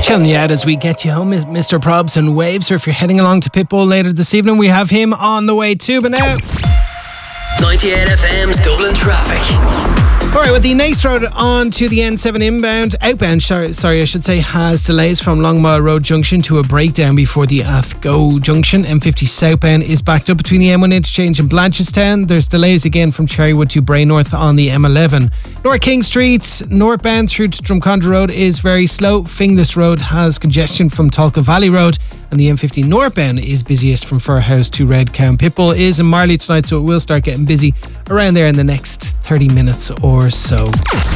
Chilling you out as we get you home, Mr. Probs and Waves. Or if you're heading along to Pitbull later this evening, we have him on the way too. But now, 98 FM's Dublin traffic. Alright, with the Naas Road on to the N7 outbound, I should say, has delays from Longmire Road Junction to a breakdown before the Athgo Junction. M50 southbound is backed up between the M1 interchange and Blanchardstown. There's delays again from Cherrywood to Bray North on the M11. North King Street, northbound through to Drumcondra Road is very slow. Finglas Road has congestion from Talca Valley Road. And the M50 northbound is busiest from Furhouse to Redcown. Pitbull is in Marley tonight, so it will start getting busy around there in the next 30 minutes or so.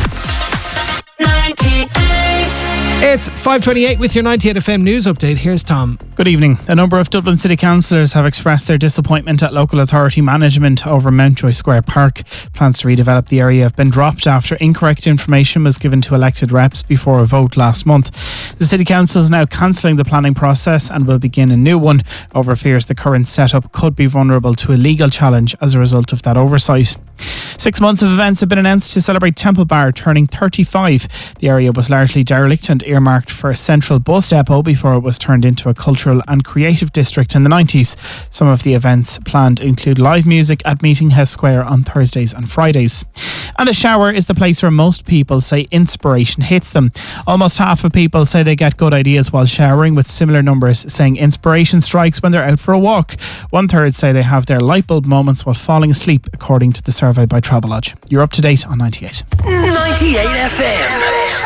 98. It's 5:28 with your 98 FM news update. Here's Tom. Good evening. A number of Dublin City councillors have expressed their disappointment at local authority management over Mountjoy Square Park. Plans to redevelop the area have been dropped after incorrect information was given to elected reps before a vote last month. The City Council is now cancelling the planning process and will begin a new one over fears the current setup could be vulnerable to a legal challenge as a result of that oversight. 6 months of events have been announced to celebrate Temple Bar turning 35. The area was largely derelict and earmarked for a central bus depot before it was turned into a cultural and creative district in the 90s. Some of the events planned include live music at Meeting House Square on Thursdays and Fridays. And a shower is the place where most people say inspiration hits them. Almost half of people say they get good ideas while showering, with similar numbers saying inspiration strikes when they're out for a walk. 1/3 say they have their light bulb moments while falling asleep, according to the survey by Travelodge. You're up to date on 98. 98 FM.